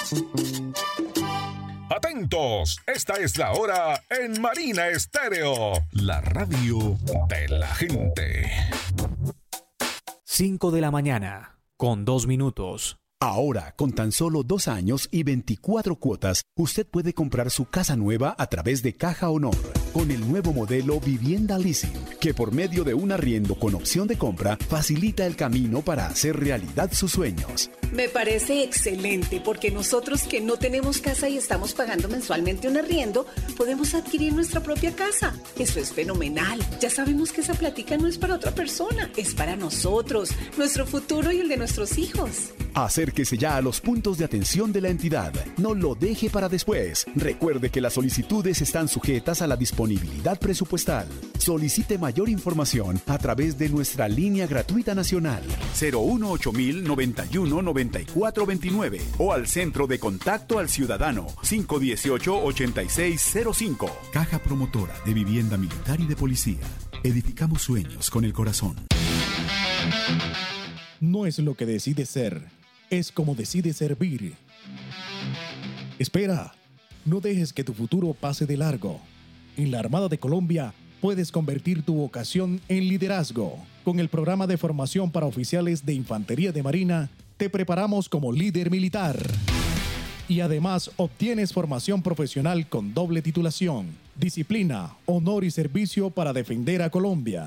Atentos, esta es la hora en Marina Estéreo, la radio de la gente. 5 de la mañana, con 2 minutos. Ahora, con tan solo 2 años y 24 cuotas, usted puede comprar su casa nueva a través de Caja Honor, con el nuevo modelo Vivienda Leasing, que por medio de un arriendo con opción de compra, facilita el camino para hacer realidad sus sueños. Me parece excelente, porque nosotros que no tenemos casa y estamos pagando mensualmente un arriendo, podemos adquirir nuestra propia casa. Eso es fenomenal. Ya sabemos que esa plática no es para otra persona, es para nosotros, nuestro futuro y el de nuestros hijos. Acérquese ya a los puntos de atención de la entidad. No lo deje para después. Recuerde que las solicitudes están sujetas a la disponibilidad presupuestal. Solicite mayor información a través de nuestra línea gratuita nacional 018 91 94 29 o al Centro de Contacto al Ciudadano 518-8605. Caja Promotora de Vivienda Militar y de Policía. Edificamos sueños con el corazón. No es lo que decides ser, es como decides servir. Espera, no dejes que tu futuro pase de largo. En la Armada de Colombia puedes convertir tu vocación en liderazgo. Con el programa de formación para oficiales de Infantería de Marina, te preparamos como líder militar. Y además obtienes formación profesional con doble titulación, disciplina, honor y servicio para defender a Colombia.